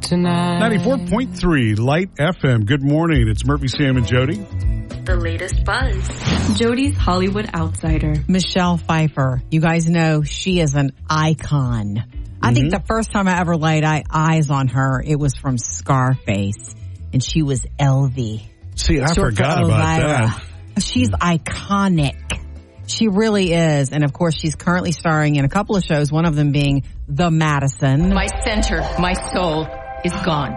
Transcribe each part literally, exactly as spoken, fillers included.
tonight. ninety-four point three Light F M. Good morning. It's Murphy, Sam, and Jody. The latest buzz. Jody's Hollywood Outsider. Michelle Pfeiffer. You guys know she is an icon. Mm-hmm. I think the first time I ever laid eyes on her, it was from Scarface, and she was Elvie. See, I Short forgot about that. She's iconic. She really is. And of course, she's currently starring in a couple of shows, one of them being The Madison. My center, my soul is gone.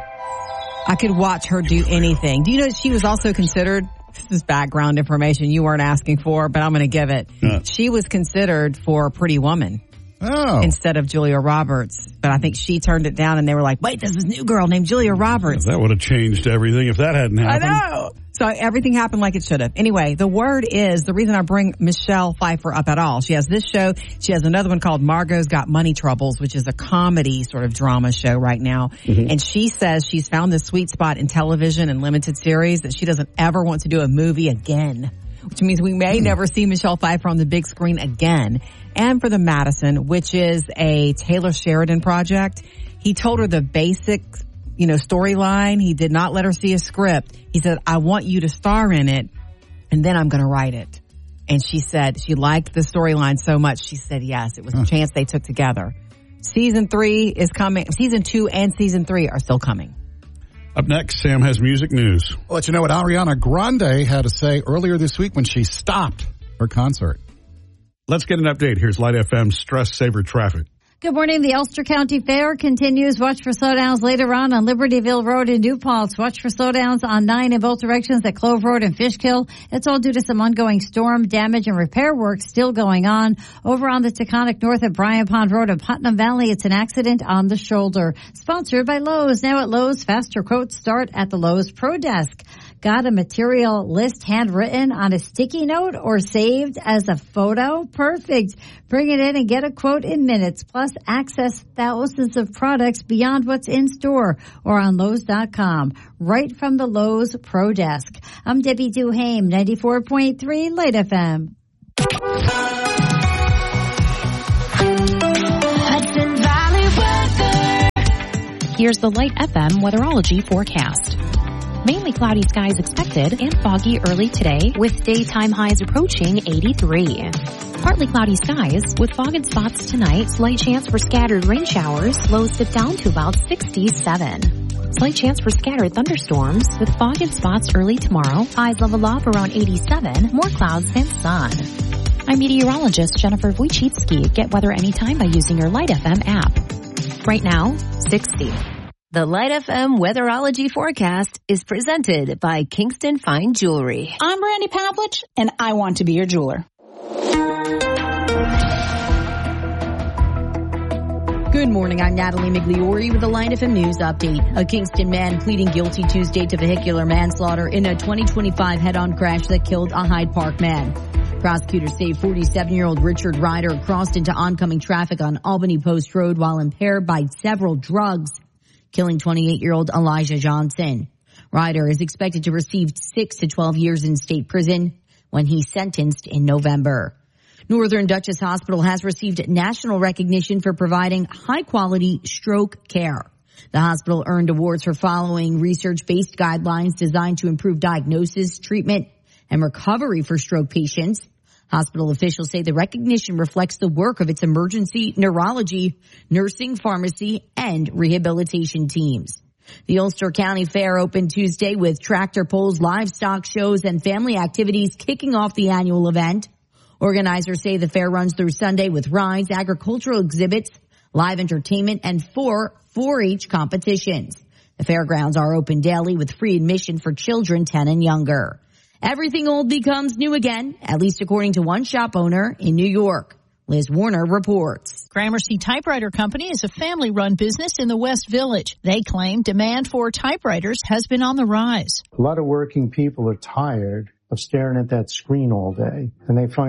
I could watch her do anything. Do you know that she was also considered, this is background information you weren't asking for, but I'm going to give it. Yeah. She was considered for Pretty Woman. Oh. Instead of Julia Roberts. But I think she turned it down and they were like, wait, there's this new girl named Julia Roberts. That would have changed everything if that hadn't happened. I know. So everything happened like it should have. Anyway, the word is, the reason I bring Michelle Pfeiffer up at all. She has this show. She has another one called Margot's Got Money Troubles, which is a comedy sort of drama show right now. Mm-hmm. And she says she's found this sweet spot in television and limited series that she doesn't ever want to do a movie again. Which means we may never see Michelle Pfeiffer on the big screen again. And for The Madison, which is a Taylor Sheridan project, he told her the basic, you know, storyline. He did not let her see a script. He said, I want you to star in it, and then I'm going to write it. And she said she liked the storyline so much, she said yes. It was a chance they took together. Season three is coming. Season two and season three are still coming. Up next, Sam has music news. I'll let you know what Ariana Grande had to say earlier this week when she stopped her concert. Let's get an update. Here's Light F M's Stress Saver Traffic. Good morning. The Ulster County Fair continues. Watch for slowdowns later on on Libertyville Road in New Paltz. Watch for slowdowns on nine in both directions at Clove Road and Fishkill. It's all due to some ongoing storm damage and repair work still going on. Over on the Taconic North at Bryan Pond Road in Putnam Valley, it's an accident on the shoulder. Sponsored by Lowe's. Now at Lowe's, faster quotes start at the Lowe's Pro Desk. Got a material list handwritten on a sticky note or saved as a photo? Perfect. Bring it in and get a quote in minutes. Plus, access thousands of products beyond what's in store or on Lowe's dot com. Right from the Lowe's Pro Desk. I'm Debbie Duhame, ninety-four point three Light F M. Hudson Valley weather. Here's the Light F M weatherology forecast. Mainly cloudy skies expected and foggy early today with daytime highs approaching eighty-three. Partly cloudy skies with fog in spots tonight. Slight chance for scattered rain showers. Lows dip down to about sixty-seven. Slight chance for scattered thunderstorms with fog in spots early tomorrow. Highs level off around eighty-seven. More clouds than sun. I'm meteorologist Jennifer Wojcicki. Get weather anytime by using your Light F M app. Right now, sixty. The Light F M weatherology forecast is presented by Kingston Fine Jewelry. I'm Brandy Pavlich, and I want to be your jeweler. Good morning. I'm Natalie Migliori with a Light F M News update. A Kingston man pleading guilty Tuesday to vehicular manslaughter in a twenty twenty-five head-on crash that killed a Hyde Park man. Prosecutors say forty-seven-year-old Richard Ryder crossed into oncoming traffic on Albany Post Road while impaired by several drugs, killing twenty-eight-year-old Elijah Johnson. Ryder is expected to receive six to twelve years in state prison when he's sentenced in November. Northern Dutchess Hospital has received national recognition for providing high-quality stroke care. The hospital earned awards for following research-based guidelines designed to improve diagnosis, treatment, and recovery for stroke patients. Hospital officials say the recognition reflects the work of its emergency, neurology, nursing, pharmacy, and rehabilitation teams. The Ulster County Fair opened Tuesday with tractor pulls, livestock shows, and family activities kicking off the annual event. Organizers say the fair runs through Sunday with rides, agricultural exhibits, live entertainment, and four four H competitions. The fairgrounds are open daily with free admission for children ten and younger. Everything old becomes new again, at least according to one shop owner in New York. Liz Warner reports. Gramercy Typewriter Company is a family-run business in the West Village. They claim demand for typewriters has been on the rise. A lot of working people are tired of staring at that screen all day, and they find it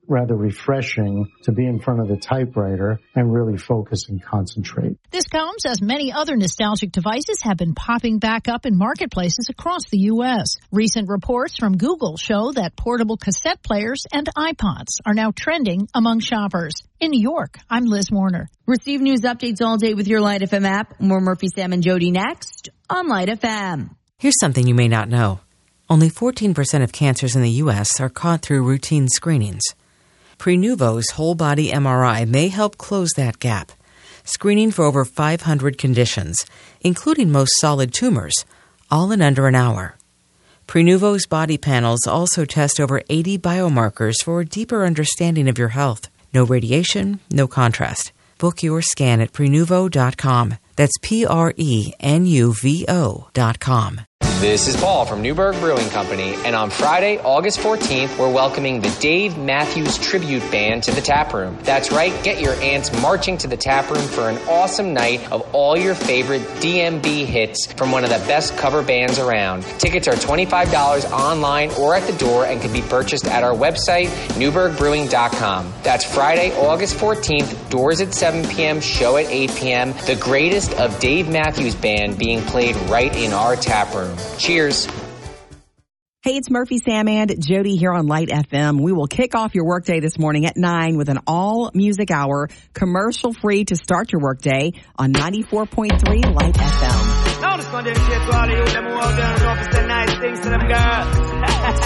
rather refreshing to be in front of the typewriter and really focus and concentrate. This comes as many other nostalgic devices have been popping back up in marketplaces across the U S. Recent reports from Google show that portable cassette players and iPods are now trending among shoppers. In New York, I'm Liz Warner. Receive news updates all day with your Light F M app. More Murphy, Sam, and Jody next on Light F M. Here's something you may not know. Only fourteen percent of cancers in the U S are caught through routine screenings. Prenuvo's whole-body M R I may help close that gap, screening for over five hundred conditions, including most solid tumors, all in under an hour. Prenuvo's body panels also test over eighty biomarkers for a deeper understanding of your health. No radiation, no contrast. Book your scan at Prenuvo dot com. That's P R E N U V O dot com. This is Paul from Newberg Brewing Company, and on Friday, August fourteenth, we're welcoming the Dave Matthews Tribute Band to the Tap Room. That's right, get your aunts marching to the Tap Room for an awesome night of all your favorite D M B hits from one of the best cover bands around. Tickets are twenty-five dollars online or at the door and can be purchased at our website, Newberg Brewing dot com. That's Friday, August fourteenth, doors at seven p.m., show at eight p.m. The greatest of Dave Matthews Band being played right in our tap room. Cheers. Hey, it's Murphy, Sam, and Jody here on Light F M. We will kick off your workday this morning at nine with an all-music hour, commercial-free to start your workday on ninety-four point three Light F M. Now, this one dedicated to all of you, them who out there and know if it's the nice things to them, girl.